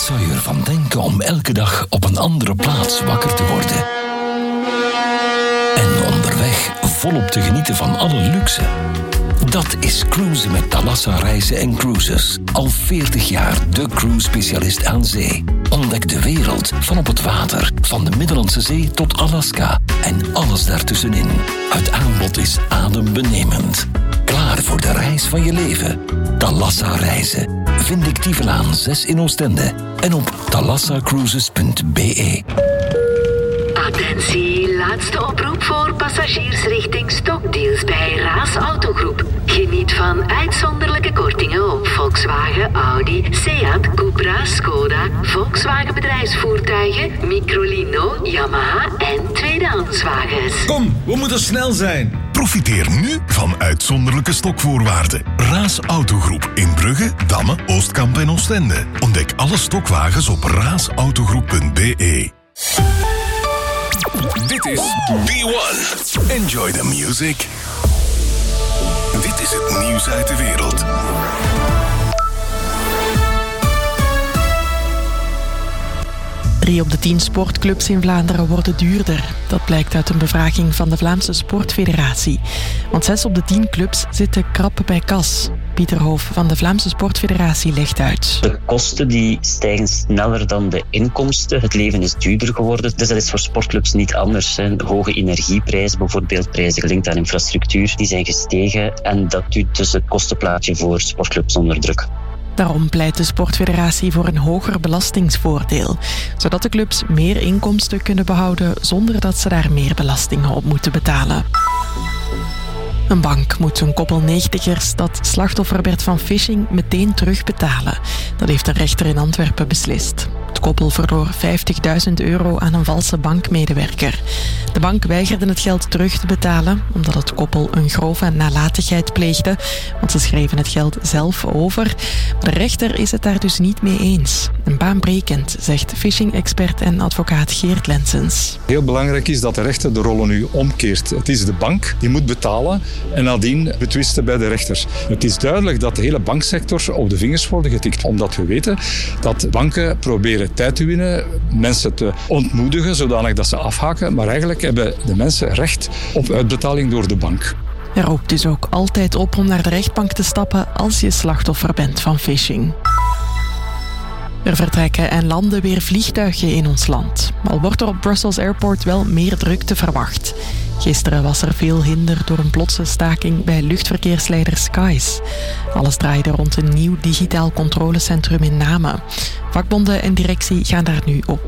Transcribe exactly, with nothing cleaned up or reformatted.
Wat zou je ervan denken om elke dag op een andere plaats wakker te worden? En onderweg volop te genieten van alle luxe. Dat is cruisen met Thalassa Reizen en Cruises. Al veertig jaar de cruise-specialist aan zee. Ontdek de wereld van op het water. Van de Middellandse Zee tot Alaska. En alles daartussenin. Het aanbod is adembenemend. Klaar voor de reis van je leven. Thalassa Reizen. Vind ik Dievelaan zes in Oostende. En op thalassa cruises punt b e. Attentie, laatste oproep voor passagiers richting Stokdeals bij Raas Autogroep. Geniet van uitzonderlijke kortingen op Volkswagen, Audi, Seat, Cupra, Skoda, Volkswagen bedrijfsvoertuigen, Microlino, Yamaha en tweedehandswagens. Kom, we moeten snel zijn. Profiteer nu van uitzonderlijke stokvoorwaarden. Raas Autogroep in Brugge, Damme, Oostkamp en Oostende. Ontdek alle stokwagens op raas autogroep punt b e. Dit is B one. Enjoy the music. Dit is het nieuws uit de wereld. Drie op de tien sportclubs in Vlaanderen worden duurder. Dat blijkt uit een bevraging van de Vlaamse Sportfederatie. Want zes op de tien clubs zitten krap bij kas. Pieter Hoof van de Vlaamse Sportfederatie legt uit. De kosten die stijgen sneller dan de inkomsten. Het leven is duurder geworden. Dus dat is voor sportclubs niet anders. Hè. Hoge energieprijzen, bijvoorbeeld prijzen gelinkt aan infrastructuur, die zijn gestegen. En dat duwt dus het kostenplaatje voor sportclubs onder druk. Daarom pleit de Sportfederatie voor een hoger belastingsvoordeel, zodat de clubs meer inkomsten kunnen behouden zonder dat ze daar meer belastingen op moeten betalen. Een bank moet een koppel negentigers dat slachtoffer werd van phishing meteen terugbetalen. Dat heeft een rechter in Antwerpen beslist. Het koppel verloor vijftigduizend euro aan een valse bankmedewerker. De bank weigerde het geld terug te betalen omdat het koppel een grove nalatigheid pleegde, want ze schreven het geld zelf over. Maar de rechter is het daar dus niet mee eens. Een baanbrekend, zegt phishing-expert en advocaat Geert Lensens. Heel belangrijk is dat de rechter de rollen nu omkeert. Het is de bank die moet betalen en nadien betwisten bij de rechter. Het is duidelijk dat de hele banksector op de vingers wordt getikt, omdat we weten dat banken proberen tijd te winnen, mensen te ontmoedigen zodanig dat ze afhaken, maar eigenlijk hebben de mensen recht op uitbetaling door de bank. Er roept dus ook altijd op om naar de rechtbank te stappen als je slachtoffer bent van phishing. Er vertrekken en landen weer vliegtuigen in ons land. Al wordt er op Brussels Airport wel meer drukte verwacht. Gisteren was er veel hinder door een plotse staking bij luchtverkeersleider Skies. Alles draaide rond een nieuw digitaal controlecentrum in Namen. Vakbonden en directie gaan daar nu op